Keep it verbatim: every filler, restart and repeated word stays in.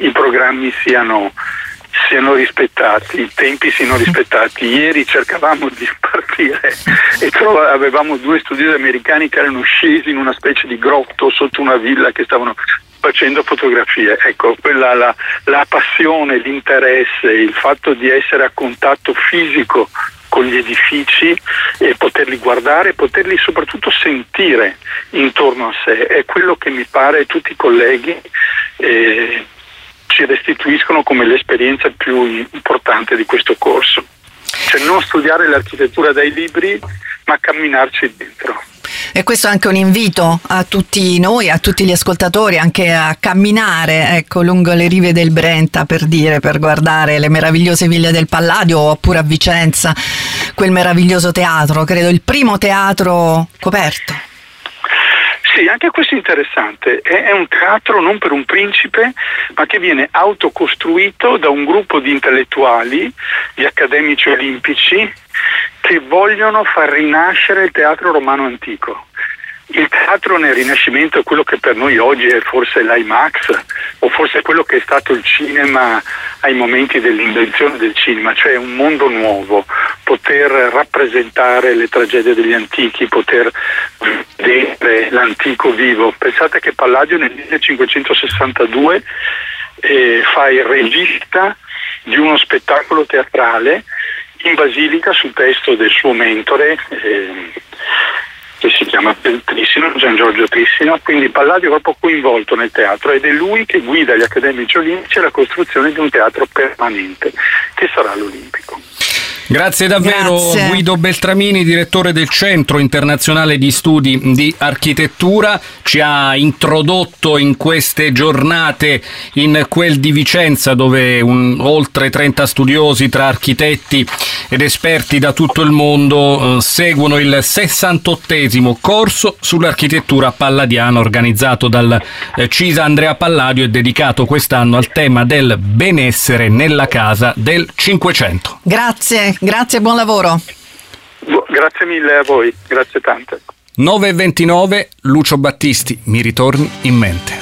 i programmi siano siano rispettati, i tempi siano rispettati. Ieri cercavamo di partire e trova, avevamo due studiosi americani che erano scesi in una specie di grotto sotto una villa che stavano facendo fotografie. Ecco, quella la, la passione, l'interesse, il fatto di essere a contatto fisico con gli edifici e poterli guardare e poterli soprattutto sentire intorno a sé è quello che mi pare tutti i colleghi eh, ci restituiscono come l'esperienza più importante di questo corso. Cioè non studiare l'architettura dai libri, ma camminarci dentro. E questo è anche un invito a tutti noi, a tutti gli ascoltatori, anche a camminare, ecco, lungo le rive del Brenta, per dire, per guardare le meravigliose ville del Palladio, oppure a Vicenza quel meraviglioso teatro, credo il primo teatro coperto. Sì, anche questo è interessante. È, è un teatro non per un principe, ma che viene autocostruito da un gruppo di intellettuali, di accademici olimpici, che vogliono far rinascere il teatro romano antico. Il teatro nel Rinascimento è quello che per noi oggi è forse l'IMAX, o forse quello che è stato il cinema ai momenti dell'invenzione del cinema, cioè un mondo nuovo, poter rappresentare le tragedie degli antichi, poter vedere l'antico vivo. Pensate che Palladio nel millecinquecentosessantadue eh, fa il regista di uno spettacolo teatrale in Basilica sul testo del suo mentore, eh, che si chiama Trissino, Gian Giorgio Trissino. Quindi Palladio è proprio coinvolto nel teatro ed è lui che guida gli accademici olimpici alla costruzione di un teatro permanente che sarà l'Olimpico. Grazie davvero. Grazie. Guido Beltramini, direttore del Centro Internazionale di Studi di Architettura, ci ha introdotto in queste giornate in quel di Vicenza dove un, oltre trenta studiosi tra architetti ed esperti da tutto il mondo eh, seguono il sessantottesimo corso sull'architettura palladiana organizzato dal eh, CISA Andrea Palladio e dedicato quest'anno al tema del benessere nella casa del Cinquecento. Grazie. Grazie e buon lavoro. Grazie mille a voi, grazie tante. nove e ventinove, Lucio Battisti, mi ritorni in mente.